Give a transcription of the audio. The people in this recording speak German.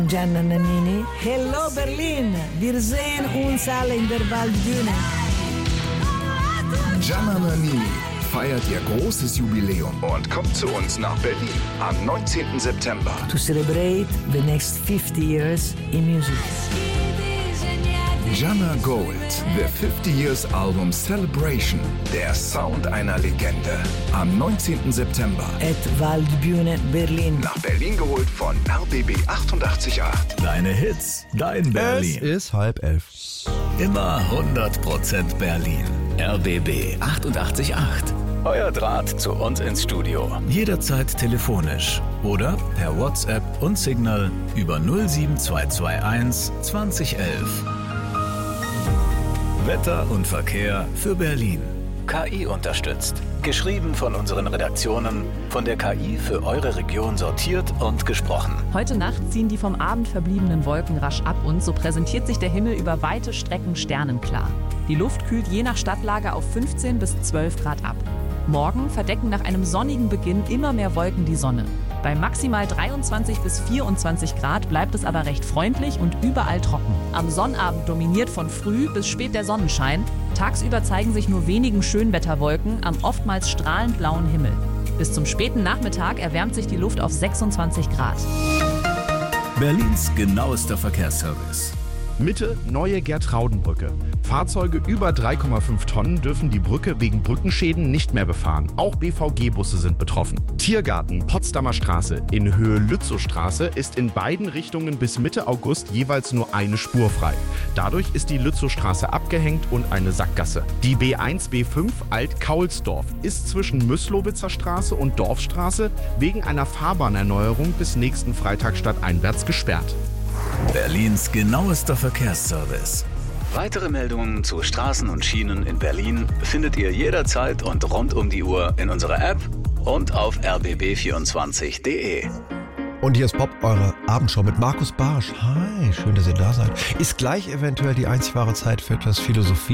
Gianna Nannini. Hello Berlin, wir sehen uns alle in der Waldbühne. Gianna Nannini feiert ihr großes Jubiläum und kommt zu uns nach Berlin am 19. September. To celebrate the next 50 years in music. Gianna Gold, The 50 Years Album Celebration, der Sound einer Legende. Am 19. September. At Waldbühne Berlin. Nach Berlin geholt von RBB 88.8. Deine Hits, dein Berlin. Es ist 10:30. Immer 100% Berlin. RBB 88.8. Euer Draht zu uns ins Studio. Jederzeit telefonisch oder per WhatsApp und Signal über 07221 2011. Wetter und Verkehr für Berlin. KI unterstützt. Geschrieben von unseren Redaktionen, von der KI für eure Region sortiert und gesprochen. Heute Nacht ziehen die vom Abend verbliebenen Wolken rasch ab und so präsentiert sich der Himmel über weite Strecken sternenklar. Die Luft kühlt je nach Stadtlage auf 15 bis 12 Grad ab. Morgen verdecken nach einem sonnigen Beginn immer mehr Wolken die Sonne. Bei maximal 23 bis 24 Grad bleibt es aber recht freundlich und überall trocken. Am Sonnabend dominiert von früh bis spät der Sonnenschein. Tagsüber zeigen sich nur wenigen Schönwetterwolken am oftmals strahlend blauen Himmel. Bis zum späten Nachmittag erwärmt sich die Luft auf 26 Grad. Berlins genauester Verkehrsservice. Mitte neue Gertraudenbrücke. Fahrzeuge über 3,5 Tonnen dürfen die Brücke wegen Brückenschäden nicht mehr befahren. Auch BVG-Busse sind betroffen. Tiergarten Potsdamer Straße in Höhe Lützowstraße ist in beiden Richtungen bis Mitte August jeweils nur eine Spur frei. Dadurch ist die Lützowstraße abgehängt und eine Sackgasse. Die B1, B5 Alt-Kaulsdorf ist zwischen Müslowitzer Straße und Dorfstraße wegen einer Fahrbahnerneuerung bis nächsten Freitag stadteinwärts gesperrt. Berlins genauester Verkehrsservice. Weitere Meldungen zu Straßen und Schienen in Berlin findet ihr jederzeit und rund um die Uhr in unserer App und auf rbb24.de. Und hier ist Bob, eure Abendshow mit Markus Barsch. Hi, schön, dass ihr da seid. Ist gleich eventuell die einzig wahre Zeit für etwas Philosophie.